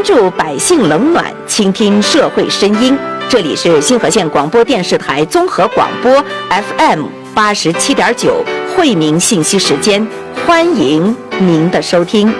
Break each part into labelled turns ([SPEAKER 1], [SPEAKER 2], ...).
[SPEAKER 1] 关注百姓冷暖，倾听社会声音。这里是新河县广播电视台综合广播 FM87.9惠民信息时间，欢迎您的收听。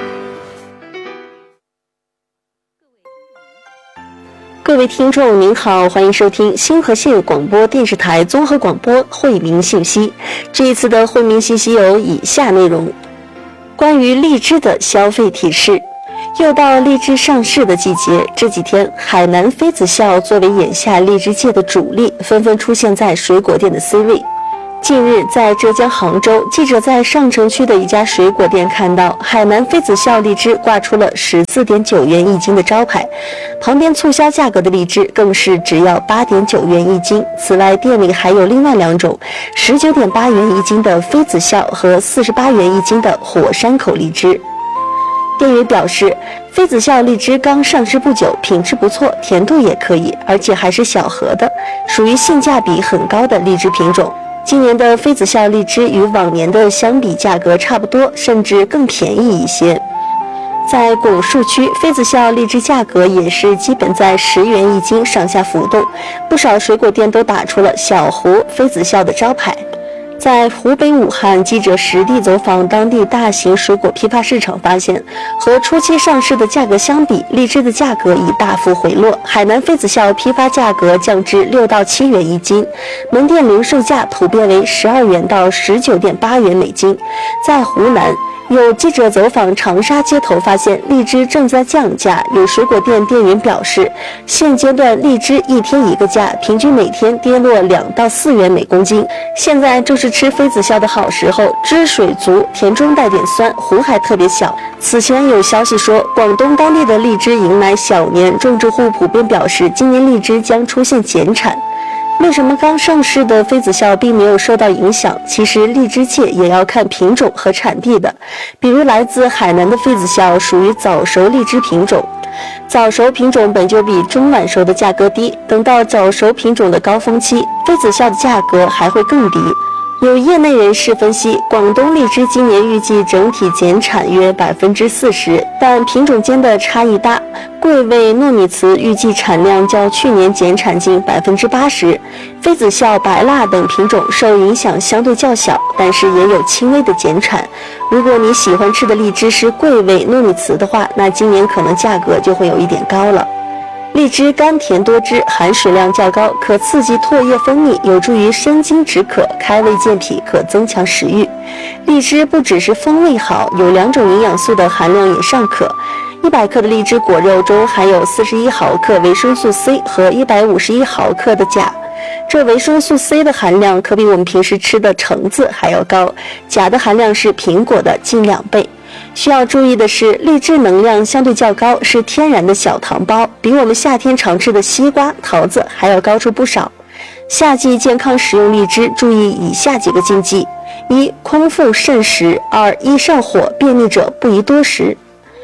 [SPEAKER 2] 各位听众您好，欢迎收听新河县广播电视台综合广播惠民信息。这一次的惠民信息有以下内容：关于荔枝的消费提示。又到荔枝上市的季节，这几天海南妃子笑作为眼下荔枝界的主力，纷纷出现在水果店的 C 位。近日，在浙江杭州，记者在上城区的一家水果店看到海南妃子笑荔枝挂出了14.9元一斤的招牌，旁边促销价格的荔枝更是只要8.9元一斤。此外，店里还有另外两种19.8元一斤的妃子笑和48元一斤的火山口荔枝。店员表示，妃子笑荔枝刚上市不久，品质不错，甜度也可以，而且还是小盒的，属于性价比很高的荔枝品种。今年的妃子笑荔枝与往年的相比价格差不多，甚至更便宜一些。在拱墅区，妃子笑荔枝价格也是基本在10元一斤上下浮动，不少水果店都打出了小湖妃子笑的招牌。在湖北武汉，记者实地走访当地大型水果批发市场，发现和初期上市的价格相比，荔枝的价格已大幅回落。海南妃子笑批发价格降至6到7元一斤，门店零售价普遍为12元到19.8元每斤。在湖南，有记者走访长沙街头，发现荔枝正在降价。有水果店店员表示，现阶段荔枝一天一个价，平均每天跌落2到4元每公斤。现在正是吃妃子笑的好时候，汁水足，甜中带点酸，核还特别小。此前有消息说，广东当地的荔枝迎来小年，种植户普遍表示，今年荔枝将出现减产。为什么刚上市的妃子笑并没有受到影响？其实荔枝界也要看品种和产地的，比如来自海南的妃子笑属于早熟荔枝品种，早熟品种本就比中晚熟的价格低，等到早熟品种的高峰期，妃子笑的价格还会更低。有业内人士分析，广东荔枝今年预计整体减产约40%，但品种间的差异大。桂味糯米糍预计产量较去年减产近80%，妃子笑、白蜡等品种受影响相对较小，但是也有轻微的减产。如果你喜欢吃的荔枝是桂味糯米糍的话，那今年可能价格就会有一点高了。荔枝甘甜多汁，含水量较高，可刺激唾液分泌，有助于生津止渴、开胃健脾，可增强食欲。荔枝不只是风味好，有2种营养素的含量也尚可。100克的荔枝果肉中含有41毫克维生素 C 和151毫克的钾，这维生素 C 的含量可比我们平时吃的橙子还要高，钾的含量是苹果的近2倍。需要注意的是，荔枝能量相对较高，是天然的小糖包，比我们夏天常吃的西瓜、桃子还要高出不少。夏季健康食用荔枝，注意以下几个禁忌：1. 空腹慎食； 2. 易上火、便秘者不宜多食；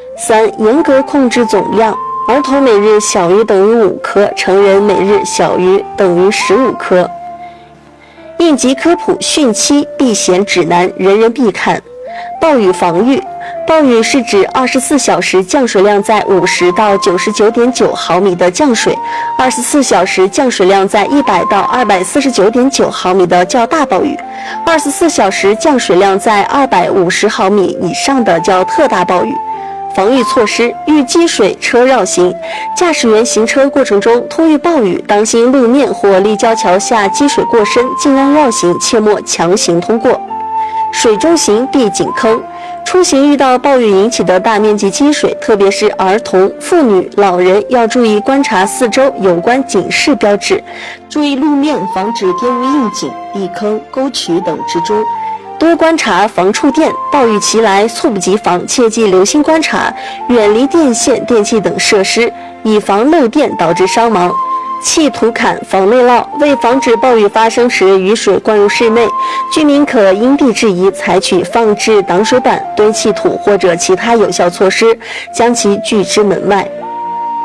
[SPEAKER 2] 3. 严格控制总量，儿童每日小于等于5颗，成人每日小于等于15颗。应急科普汛期避险指南，人人必看。暴雨防御，暴雨是指24小时降水量在50到99.9毫米的降水，24小时降水量在100到249.9毫米的较大暴雨，24小时降水量在250毫米以上的叫特大暴雨。防御措施：遇积水车绕行，驾驶员行车过程中突遇暴雨，当心路面或立交桥下积水过深，尽量绕行，切莫强行通过。水中行避井坑，出行遇到暴雨引起的大面积积水，特别是儿童、妇女、老人要注意观察四周有关警示标志，注意路面，防止跌入硬井、地坑、沟渠等之中。多观察防触电，暴雨袭来猝不及防，切记留心观察，远离电线、电器等设施，以防漏电导致伤亡。砌土坎防内涝，为防止暴雨发生时雨水灌入室内，居民可因地制宜采取放置挡水板、堆砌土或者其他有效措施，将其拒之门外。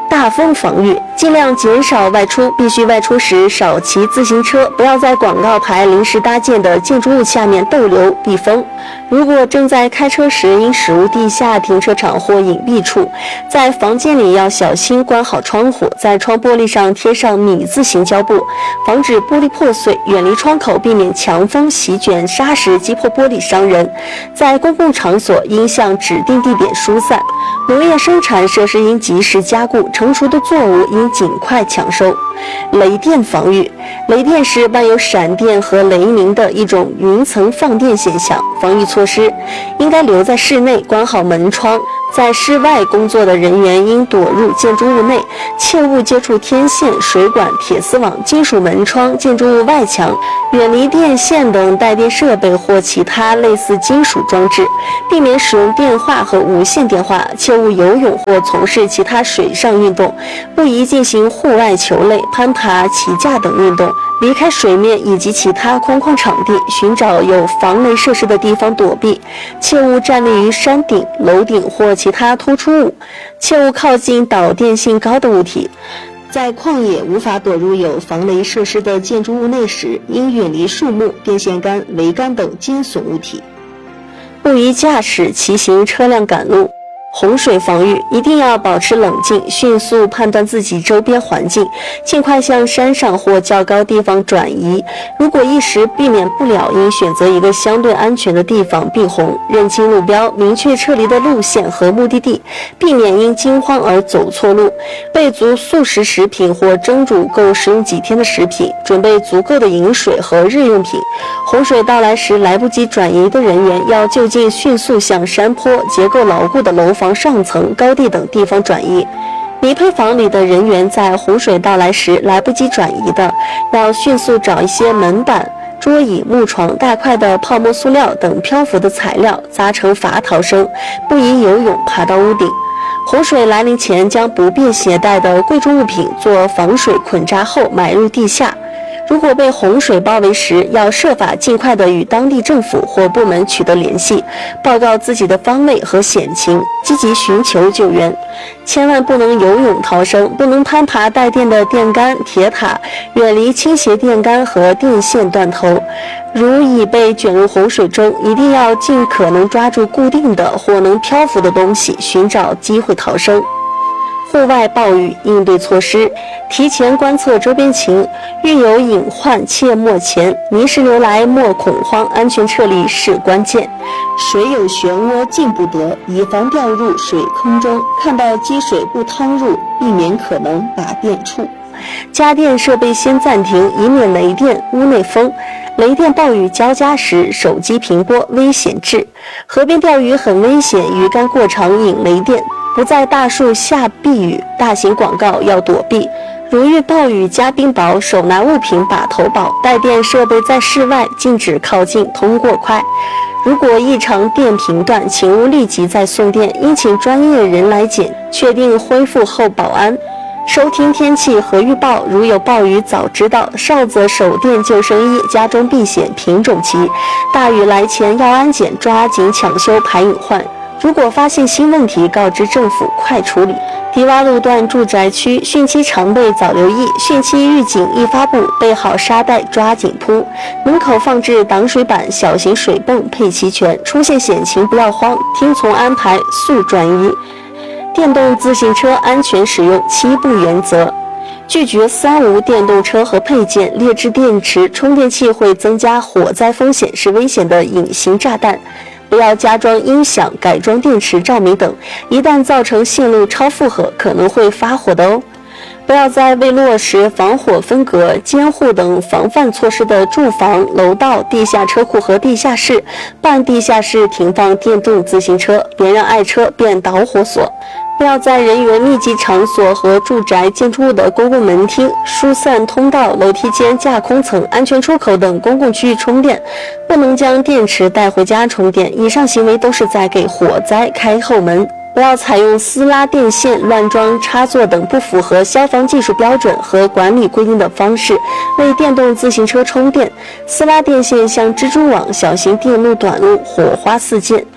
[SPEAKER 2] 大风防御，尽量减少外出，必须外出时少骑自行车，不要在广告牌临时搭建的建筑物下面逗留避风。如果正在开车时，应驶入地下停车场或隐蔽处。在房间里要小心关好窗户，在窗玻璃上贴上米字形胶布，防止玻璃破碎，远离窗口，避免强风席卷砂石击破玻璃伤人。在公共场所应向指定地点疏散。农业生产设施应及时加固，成熟的作物应尽快抢收。雷电防御，雷电是伴有闪电和雷鸣的一种云层放电现象，防御措施应该留在室内，关好门窗。在室外工作的人员应躲入建筑物内，切勿接触天线、水管、铁丝网、金属门窗、建筑物外墙，远离电线等带电设备或其他类似金属装置，避免使用电话和无线电话，切勿游泳或从事其他水上运动，不宜进行户外球类、攀爬、骑架等运动。离开水面以及其他空旷场地，寻找有防雷设施的地方躲避，切勿站立于山顶、楼顶或其他突出物，切勿靠近导电性高的物体。在旷野无法躲入有防雷设施的建筑物内时，应远离树木、电线杆、桅杆等尖耸物体。不宜驾驶骑行车辆赶路。洪水防御，一定要保持冷静，迅速判断自己周边环境，尽快向山上或较高地方转移。如果一时避免不了，应选择一个相对安全的地方避洪，认清路标，明确撤离的路线和目的地，避免因惊慌而走错路。备足速食食品或蒸煮够食用几天的食品，准备足够的饮水和日用品。洪水到来时，来不及转移的人员要就近迅速向山坡、结构牢固的楼房上层、高地等地方转移。泥坯房里的人员在洪水到来时来不及转移的，要迅速找一些门板、桌椅、木床、大块的泡沫塑料等漂浮的材料，扎成筏逃生，不宜游泳爬到屋顶。洪水来临前，将不便携带的贵重物品做防水捆扎后埋入地下。如果被洪水包围时，要设法尽快地与当地政府或部门取得联系，报告自己的方位和险情，积极寻求救援。千万不能游泳逃生，不能攀爬带电的电杆、铁塔，远离倾斜电杆和电线断头。如已被卷入洪水中，一定要尽可能抓住固定的或能漂浮的东西，寻找机会逃生。户外暴雨应对措施，提前观测周边情，遇有隐患切莫前，泥石流来莫恐慌，安全撤离是关键。水有漩涡进不得，以防掉入水坑中，看到积水不趟入，避免可能把电触。家电设备先暂停，以免雷电、屋内风。雷电暴雨交加时，手机屏波危险至。河边钓鱼很危险，鱼竿过长引雷电。不在大树下避雨，大型广告要躲避。如遇暴雨加冰雹，手拿物品把头保。带电设备在室外，禁止靠近，通过快。如果异常电频断，请勿立即再送电，应请专业人来检，确定恢复后保安。收听天气和预报，如有暴雨早知道。少则手电救生衣，家中避险品种齐。大雨来前要安检，抓紧抢修排隐患。如果发现新问题，告知政府，快处理。低洼路段住宅区汛期常备早留意，汛期预警一发布，备好沙袋抓紧铺。门口放置挡水板、小型水泵配齐全，出现险情不要慌，听从安排速转移。电动自行车安全使用7不原则：拒绝3无电动车和配件，劣质电池、充电器会增加火灾风险，是危险的隐形炸弹。不要加装音响、改装电池、照明等，一旦造成线路超负荷，可能会发火的哦。不要在未落实防火分隔、监护等防范措施的住房、楼道、地下车库和地下室、半地下室停放电动自行车，别让爱车变导火索。不要在人员密集场所和住宅建筑物的公共门厅、疏散通道、楼梯间、架空层、安全出口等公共区域充电，不能将电池带回家充电。以上行为都是在给火灾开后门。不要采用私拉电线、乱装插座等不符合消防技术标准和管理规定的方式为电动自行车充电。私拉电线像蜘蛛网，小心电路短路，火花四溅。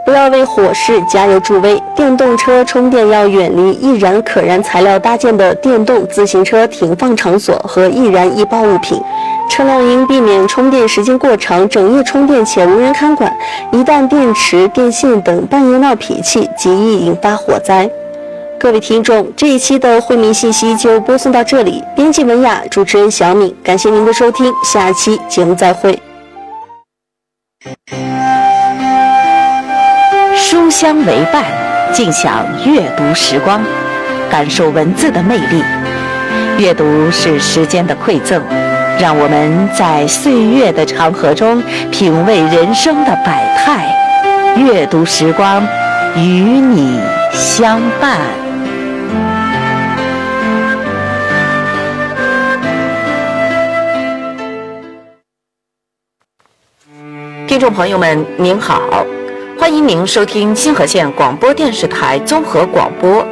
[SPEAKER 2] 不要为火势加油助威。电动车充电要远离易燃可燃材料搭建的电动自行车停放场所和易燃易爆物品。车辆应避免充电时间过长、整夜充电且无人看管。一旦电池、电线等半夜闹脾气，极易引发火灾。各位听众，这一期的惠民信息就播送到这里。编辑文雅，主持人小敏，感谢您的收听，下期节目再会。
[SPEAKER 1] 书香为伴，尽享阅读时光，感受文字的魅力。阅读是时间的馈赠，让我们在岁月的长河中品味人生的百态。阅读时光，与你相伴。听众朋友们，您好，欢迎您收听新河县广播电视台综合广播